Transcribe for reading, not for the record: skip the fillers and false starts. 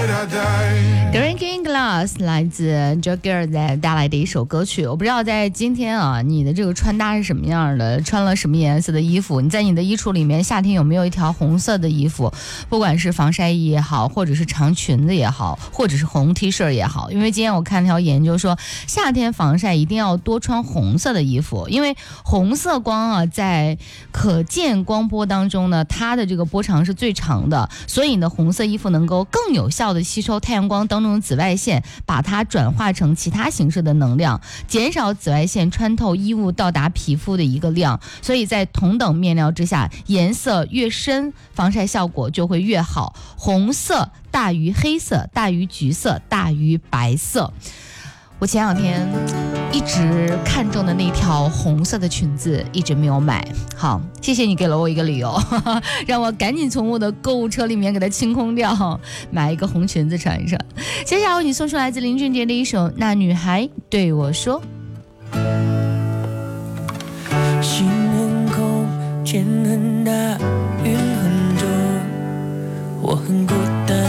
Drinking Glass 来自 Jagger 带来的一首歌曲。我不知道在今天啊，你的这个穿搭是什么样的，穿了什么颜色的衣服？你在你的衣橱里面，夏天有没有一条红色的衣服？不管是防晒衣也好，或者是长裙子也好，或者是红 T 恤也好。因为今天我看条研究说，夏天防晒一定要多穿红色的衣服，因为红色光啊，在可见光波当中呢，它的这个波长是最长的，所以呢，红色衣服能够更有效的吸收太阳光当中的紫外线，把它转化成其他形式的能量，减少紫外线穿透衣物到达皮肤的一个量。所以在同等面料之下，颜色越深，防晒效果就会越好。红色大于黑色，大于橘色，大于白色。我前两天一直看中的那条红色的裙子一直没有买，好，谢谢你给了我一个理由，让我赶紧从我的购物车里面给它清空掉，买一个红裙子穿上。接下来为你送出来自林俊杰的一首《那女孩对我说》。 心很空，天很大，云很重，我很孤单。